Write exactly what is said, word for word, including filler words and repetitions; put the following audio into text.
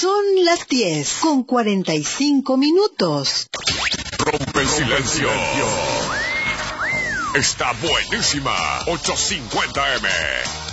Son las diez con cuarenta y cinco minutos. Rompe el silencio. Está buenísima. ochocientos cincuenta eme.